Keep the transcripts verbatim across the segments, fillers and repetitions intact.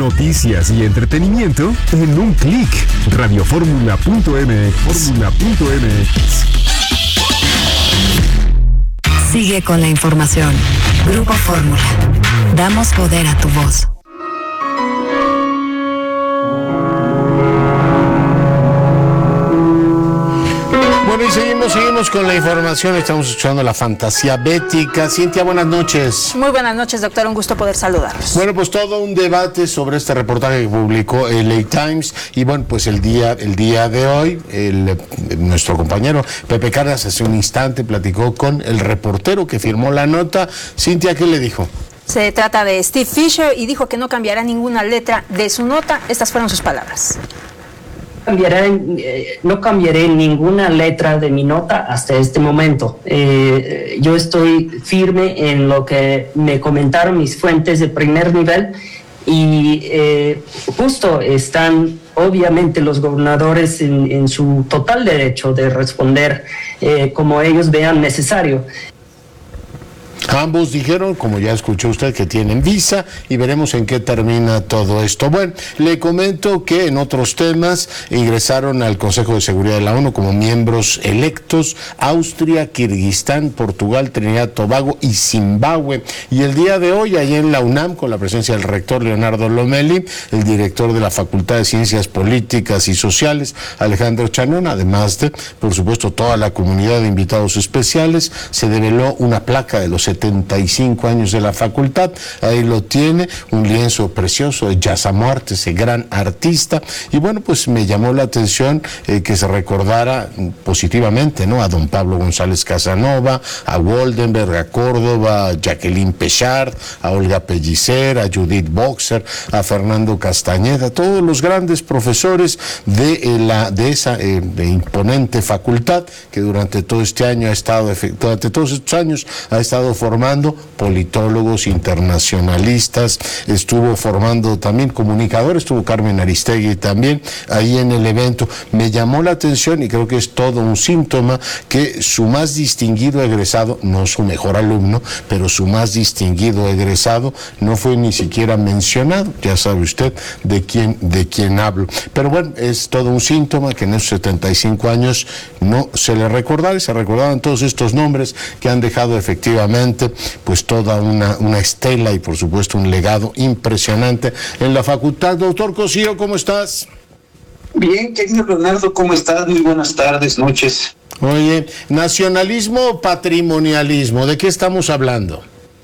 noticias y entretenimiento en un clic. radio fórmula punto m x. fórmula punto m x. Sigue con la información. Grupo Fórmula. Damos poder a tu voz. Bueno, y seguimos, seguimos con la información. Estamos escuchando la fantasía bética. Cintia, buenas noches. Muy buenas noches, doctor. Un gusto poder saludarlos. Bueno, pues todo un debate sobre este reportaje que publicó el L A Times. Y bueno, pues el día, el día de hoy, el, nuestro compañero Pepe Cárdenas hace un instante platicó con el reportero que firmó la nota. Cintia, ¿qué le dijo? Se trata de Steve Fisher y dijo que no cambiará ninguna letra de su nota. Estas fueron sus palabras. Cambiaré, eh, no cambiaré ninguna letra de mi nota hasta este momento. Eh, yo estoy firme en lo que me comentaron mis fuentes de primer nivel y eh, justo están obviamente los gobernadores en, en su total derecho de responder eh, como ellos vean necesario. Ambos dijeron, como ya escuchó usted, que tienen visa y veremos en qué termina todo esto. Bueno, le comento que en otros temas ingresaron al Consejo de Seguridad de la ONU como miembros electos Austria, Kirguistán, Portugal, Trinidad, Tobago y Zimbabue. Y el día de hoy, allí en la UNAM, con la presencia del rector Leonardo Lomelí, el director de la Facultad de Ciencias Políticas y Sociales, Alejandro Chanón, además de, por supuesto, toda la comunidad de invitados especiales, se develó una placa de los setenta y cinco años de la facultad. Ahí lo tiene, un lienzo precioso de Yazamuarte, ese gran artista. Y bueno, pues me llamó la atención eh, que se recordara positivamente, ¿no?, a don Pablo González Casanova, a Woldenberg, a Córdoba, a Jacqueline Pechard, a Olga Pellicer, a Judith Boxer, a Fernando Castañeda, todos los grandes profesores de eh, la de esa eh, de imponente facultad que durante todo este año ha estado durante todos estos años ha estado formando politólogos internacionalistas, estuvo formando también comunicadores, estuvo Carmen Aristegui también ahí en el evento. Me llamó la atención y creo que es todo un síntoma que su más distinguido egresado, no su mejor alumno, pero su más distinguido egresado no fue ni siquiera mencionado. Ya sabe usted de quién, de quién hablo. Pero bueno, es todo un síntoma que en esos setenta y cinco años no se le recordaba, y se recordaban todos estos nombres que han dejado efectivamente pues toda una, una estela y por supuesto un legado impresionante en la facultad. Doctor Cosío, ¿cómo estás? Bien, querido Leonardo, ¿cómo estás? Muy buenas tardes, noches. Oye, nacionalismo o patrimonialismo, ¿de qué estamos hablando?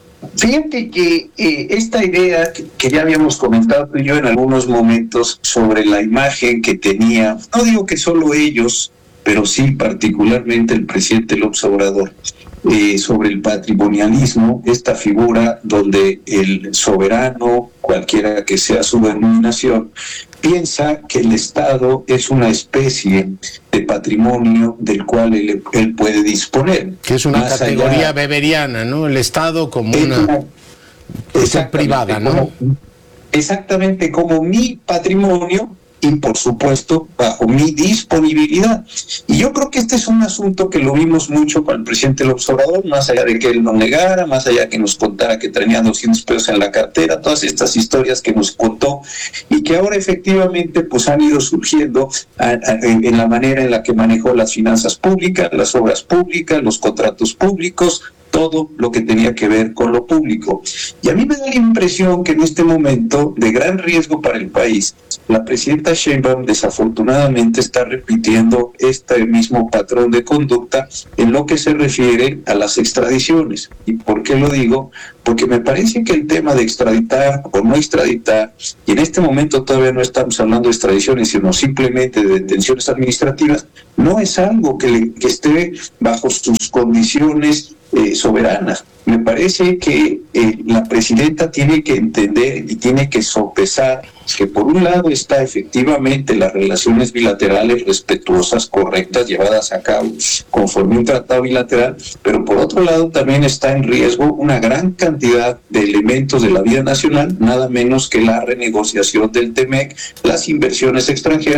Fíjate que eh, esta idea que, que ya habíamos comentado tú y yo en algunos momentos sobre la imagen que tenía, no digo que solo ellos, pero sí particularmente el presidente López Obrador, eh, sobre el patrimonialismo, esta figura donde el soberano, cualquiera que sea su denominación, piensa que el Estado es una especie de patrimonio del cual él, él puede disponer. Que es una Más categoría allá, beberiana, ¿no? El Estado como una, una cuestión privada, ¿no? Como, exactamente, como mi patrimonio y, por supuesto, bajo mi disponibilidad. Y yo creo que este es un asunto que lo vimos mucho con el presidente López Obrador, más allá de que él no negara, más allá de que nos contara que tenía doscientos pesos en la cartera, todas estas historias que nos contó y que ahora efectivamente pues han ido surgiendo a, a, en la manera en la que manejó las finanzas públicas, las obras públicas, los contratos públicos, todo lo que tenía que ver con lo público. Y a mí me da la impresión que en este momento de gran riesgo para el país, la presidenta Sheinbaum desafortunadamente está repitiendo este mismo patrón de conducta en lo que se refiere a las extradiciones. ¿Y por qué lo digo? Porque me parece que el tema de extraditar o no extraditar, y en este momento todavía no estamos hablando de extradiciones, sino simplemente de detenciones administrativas, no es algo que, le, que esté bajo sus condiciones eh, soberanas. Me parece que eh, la presidenta tiene que entender y tiene que sopesar que por un lado está efectivamente las relaciones bilaterales respetuosas, correctas, llevadas a cabo conforme un tratado bilateral, pero por otro lado también está en riesgo una gran cantidad de elementos de la vida nacional, nada menos que la renegociación del T M E C, las inversiones extranjeras,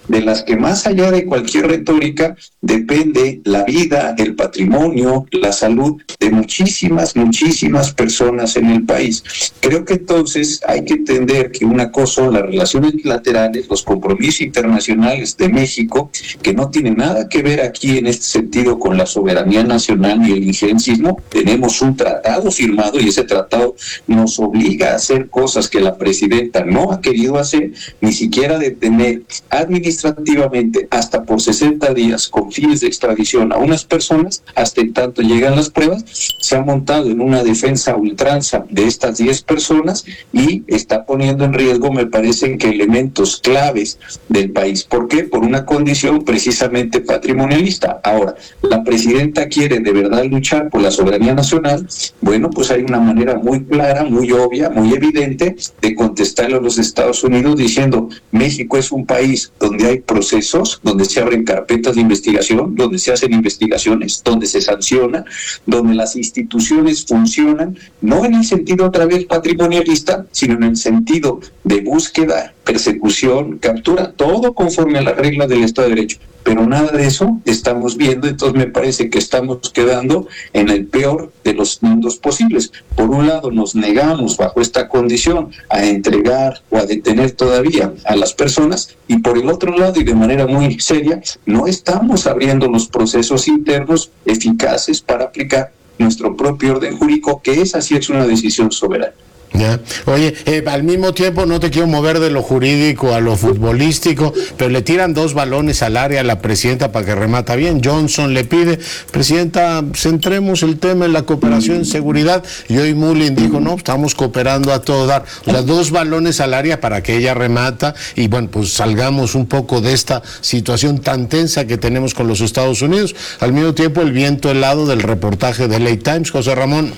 de las que más allá de cualquier retórica depende la vida, el patrimonio, la salud de muchísimas, muchísimas personas en el país. Creo que entonces hay que entender que una cosa son las relaciones bilaterales, los compromisos internacionales de México, que no tienen nada que ver aquí en este sentido con la soberanía nacional ni el injerencismo. Tenemos un tratado firmado y ese tratado nos obliga a hacer cosas que la presidenta no ha querido hacer, ni siquiera detener administrativamente hasta por sesenta días con fines de extradición a unas personas, hasta en tanto llegan las pruebas. Se ha montado en una defensa a ultranza de estas diez personas y está poniendo en riesgo, me parece, que elementos claves del país. ¿Por qué? Por una condición precisamente patrimonialista. Ahora, la presidenta quiere de verdad luchar por la soberanía nacional. Bueno, pues hay una manera muy clara, muy obvia, muy evidente de contestarle a los Estados Unidos diciendo: México es un país donde hay procesos, donde se abren carpetas de investigación, donde se hacen investigaciones, donde se sanciona, donde las instituciones funcionan, no en el sentido otra vez patrimonialista, sino en el sentido de búsqueda, persecución, captura, todo conforme a las reglas del Estado de Derecho. Pero nada de eso estamos viendo, entonces me parece que estamos quedando en el peor de los mundos posibles. Por un lado, nos negamos bajo esta condición a entregar o a detener todavía a las personas, y por el otro lado, y de manera muy seria, no estamos abriendo los procesos internos eficaces para aplicar nuestro propio orden jurídico, que esa sí es una decisión soberana. Ya. Oye, eh, al mismo tiempo no te quiero mover de lo jurídico a lo futbolístico, pero le tiran dos balones al área a la presidenta para que remata bien. Johnson le pide: presidenta, centremos el tema en la cooperación en seguridad, y hoy Mullin dijo: no, estamos cooperando a todo dar. O sea, dos balones al área para que ella remata y bueno, pues salgamos un poco de esta situación tan tensa que tenemos con los Estados Unidos. Al mismo tiempo, el viento helado del reportaje de L A Times. José Ramón.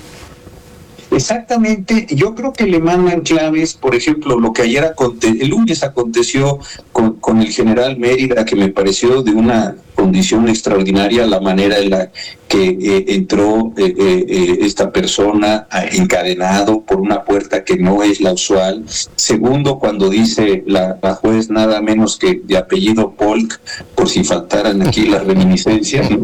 Exactamente, yo creo que le mandan claves, por ejemplo, lo que ayer aconte- el lunes aconteció con, con el general Mérida, que me pareció de una condición extraordinaria la manera en la que eh, entró eh, eh, esta persona encadenado por una puerta que no es la usual. Segundo, cuando dice la, la juez nada menos que de apellido Polk, por si faltaran aquí las reminiscencias, ¿no?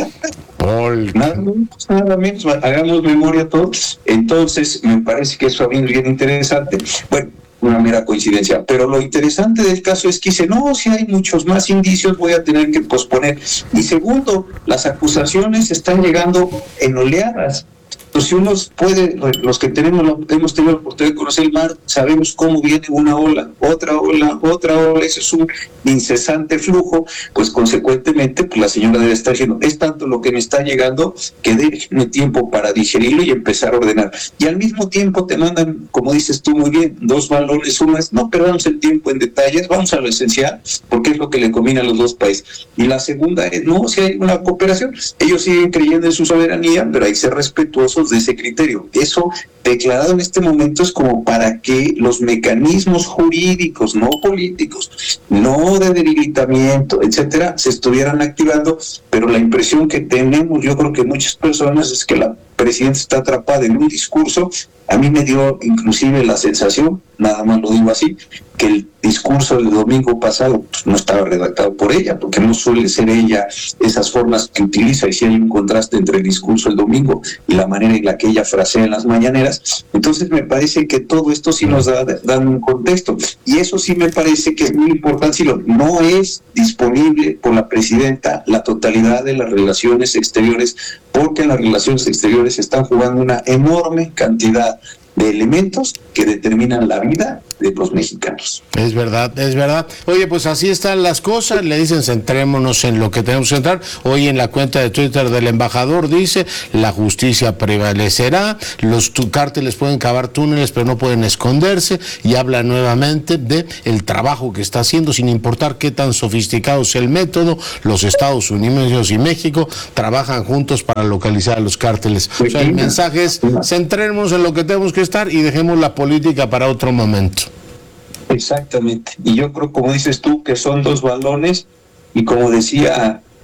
Nada menos, nada menos, hagamos memoria todos. Entonces, me parece que eso es bien interesante. Bueno, una mera coincidencia, pero lo interesante del caso es que dice: no, si hay muchos más indicios, voy a tener que posponer. Y segundo, las acusaciones están llegando en oleadas. Pues si uno puede, los que tenemos hemos tenido la oportunidad de conocer el mar, sabemos cómo viene una ola, otra ola, otra ola, ese es un incesante flujo, pues consecuentemente pues la señora debe estar diciendo: es tanto lo que me está llegando que déjenme tiempo para digerirlo y empezar a ordenar. Y al mismo tiempo te mandan, como dices tú muy bien, dos balones, uno es: no perdamos el tiempo en detalles, vamos a lo esencial, porque es lo que le conviene a los dos países. Y la segunda es: no, si hay una cooperación, ellos siguen creyendo en su soberanía, pero hay que ser respetuosos de ese criterio. Eso declarado en este momento es como para que los mecanismos jurídicos, no políticos, no de debilitamiento, etcétera, se estuvieran activando, pero la impresión que tenemos, yo creo que muchas personas, es que la presidenta está atrapada en un discurso. A mí me dio inclusive la sensación, nada más lo digo así, que el discurso del domingo pasado pues, no estaba redactado por ella, porque no suele ser ella esas formas que utiliza, y si hay un contraste entre el discurso del domingo y la manera en la que ella frasea en las mañaneras. Entonces me parece que todo esto sí nos da, da un contexto, y eso sí me parece que es muy importante. Si lo, no es disponible por la presidenta la totalidad de las relaciones exteriores, porque en las relaciones exteriores se están jugando una enorme cantidad de elementos que determinan la vida de los mexicanos. Es verdad, es verdad. Oye, pues así están las cosas. Le dicen: centrémonos en lo que tenemos que centrar. Hoy en la cuenta de Twitter del embajador dice: la justicia prevalecerá, los cárteles pueden cavar túneles pero no pueden esconderse, y habla nuevamente de el trabajo que está haciendo, sin importar qué tan sofisticado sea el método. Los Estados Unidos y México trabajan juntos para localizar a los cárteles. O sea, el mensaje es: centrémonos en lo que tenemos que estar y dejemos la política para otro momento. Exactamente, y yo creo, como dices tú, que son dos balones, y como decía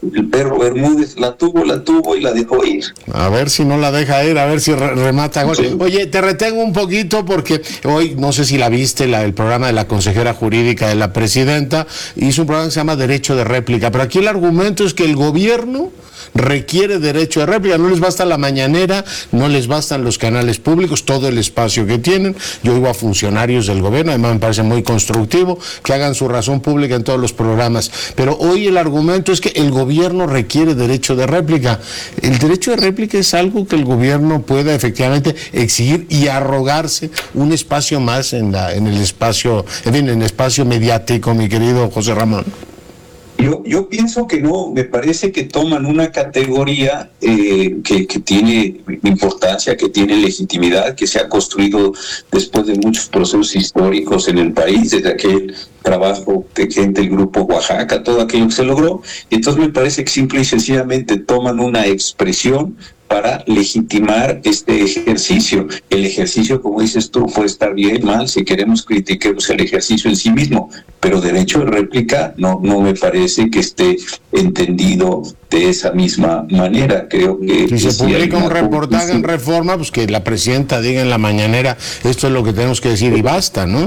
el perro Bermúdez la tuvo, la tuvo y la dejó ir. A ver si no la deja ir, a ver si re- remata. Sí. Oye, te retengo un poquito porque hoy, no sé si la viste, la, el programa de la consejera jurídica de la presidenta, hizo un programa que se llama Derecho de Réplica, pero aquí el argumento es que el gobierno requiere derecho de réplica, no les basta la mañanera, no les bastan los canales públicos, todo el espacio que tienen. Yo oigo a funcionarios del gobierno, además me parece muy constructivo que hagan su razón pública en todos los programas, pero hoy el argumento es que el gobierno requiere derecho de réplica. El derecho de réplica es algo que el gobierno pueda efectivamente exigir y arrogarse un espacio más en la en el espacio, en fin, en el espacio mediático, mi querido José Ramón. Yo, yo pienso que no, me parece que toman una categoría eh, que, que tiene importancia, que tiene legitimidad, que se ha construido después de muchos procesos históricos en el país, desde aquel trabajo de gente del Grupo Oaxaca, todo aquello que se logró. Entonces me parece que simple y sencillamente toman una expresión para legitimar este ejercicio. El ejercicio, como dices tú, puede estar bien, mal, si queremos critiquemos el ejercicio en sí mismo, pero derecho de réplica no, no me parece que esté entendido de esa misma manera. Creo que... Si se publica un reportaje en Reforma, pues que la presidenta diga en la mañanera, esto es lo que tenemos que decir y basta, ¿no?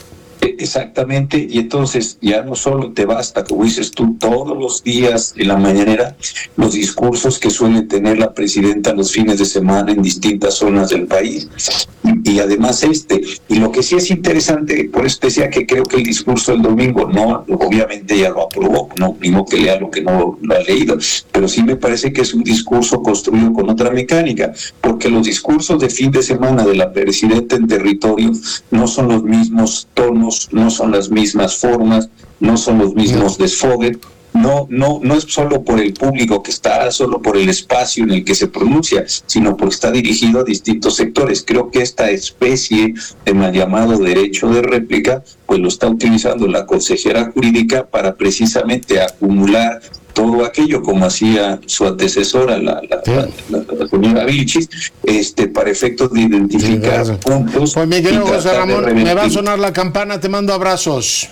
Exactamente, y entonces ya no solo te basta, como dices tú, todos los días en la mañanera, los discursos que suele tener la presidenta los fines de semana en distintas zonas del país, y, y además este, y lo que sí es interesante, por eso decía que creo que el discurso del domingo, no, obviamente ya lo aprobó, no, ni modo que lea lo que no lo ha leído, pero sí me parece que es un discurso construido con otra mecánica, porque los discursos de fin de semana de la presidenta en territorio no son los mismos tonos, no son las mismas formas, no son los mismos desfogues, no, no, no es solo por el público que está, solo por el espacio en el que se pronuncia, sino porque está dirigido a distintos sectores. Creo que esta especie de mal llamado derecho de réplica, pues lo está utilizando la consejera jurídica para precisamente acumular todo aquello, como hacía su antecesora, la, la, sí. la, la, la señora Vilchis, este, para efectos de identificar sí, puntos. Pues mi querido José Ramón, me va a sonar la campana, te mando abrazos.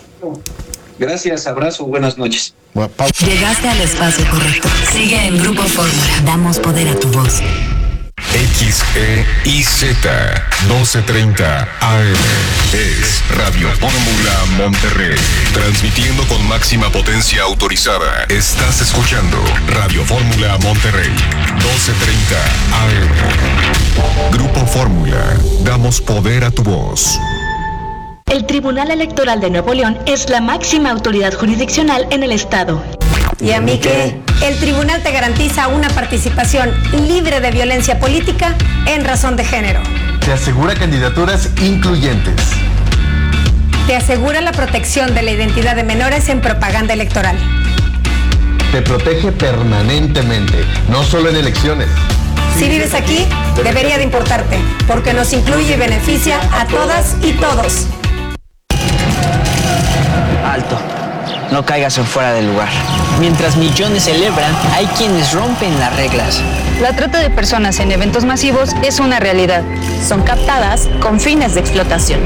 Gracias, abrazo, buenas noches. Bueno, llegaste al espacio correcto. Sigue en Grupo Fórmula. Damos poder a tu voz. X E I Z doce treinta A M es Radio Fórmula Monterrey, transmitiendo con máxima potencia autorizada. Estás escuchando Radio Fórmula Monterrey, doce treinta A M. Grupo Fórmula, damos poder a tu voz. El Tribunal Electoral de Nuevo León es la máxima autoridad jurisdiccional en el estado. ¿Y a mí qué? El tribunal te garantiza una participación libre de violencia política en razón de género. Te asegura candidaturas incluyentes. Te asegura la protección de la identidad de menores en propaganda electoral. Te protege permanentemente, no solo en elecciones. Si vives aquí, debería de importarte, porque nos incluye y beneficia a todas y todos. Alto. No caigas en fuera del lugar. Mientras millones celebran, hay quienes rompen las reglas. La trata de personas en eventos masivos es una realidad. Son captadas con fines de explotación.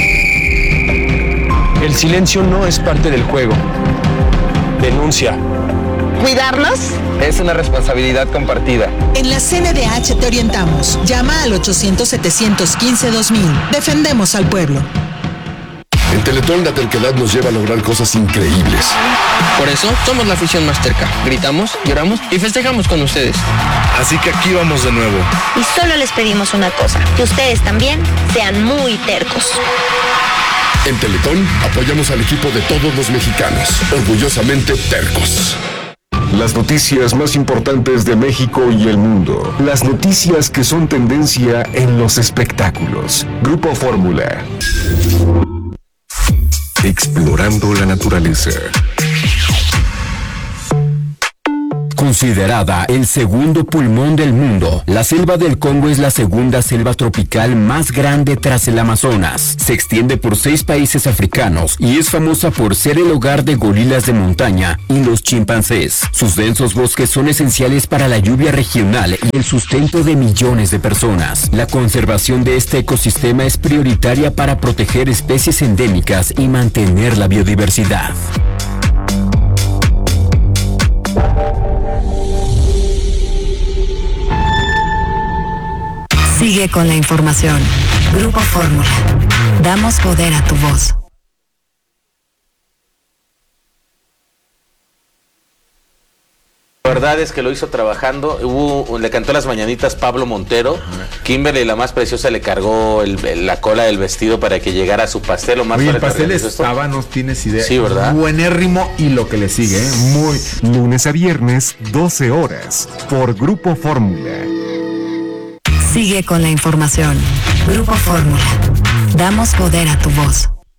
El silencio no es parte del juego. Denuncia. ¿Cuidarnos? Es una responsabilidad compartida. En la C N D H te orientamos. Llama al ochocientos, setecientos quince, dos mil. Defendemos al pueblo. En Teletón la terquedad nos lleva a lograr cosas increíbles. Por eso somos la afición más terca. Gritamos, lloramos y festejamos con ustedes. Así que aquí vamos de nuevo. Y solo les pedimos una cosa, que ustedes también sean muy tercos. En Teletón apoyamos al equipo de todos los mexicanos, orgullosamente tercos. Las noticias más importantes de México y el mundo. Las noticias que son tendencia en los espectáculos. Grupo Fórmula. Explorando la naturaleza. Considerada el segundo pulmón del mundo, la selva del Congo es la segunda selva tropical más grande tras el Amazonas. Se extiende por seis países africanos y es famosa por ser el hogar de gorilas de montaña y los chimpancés. Sus densos bosques son esenciales para la lluvia regional y el sustento de millones de personas. La conservación de este ecosistema es prioritaria para proteger especies endémicas y mantener la biodiversidad. Sigue con la información. Grupo Fórmula. Damos poder a tu voz. La verdad es que lo hizo trabajando. Hubo, le cantó las mañanitas Pablo Montero. Kimberly, la más preciosa, le cargó el, la cola del vestido para que llegara a su pastel. O más. Oye, el pastel estaba, no tienes idea. Sí, ¿verdad? Buenérrimo, y lo que le sigue, ¿eh? Muy. Lunes a viernes, doce horas, por Grupo Fórmula. Sigue con la información. Grupo Fórmula. Damos poder a tu voz.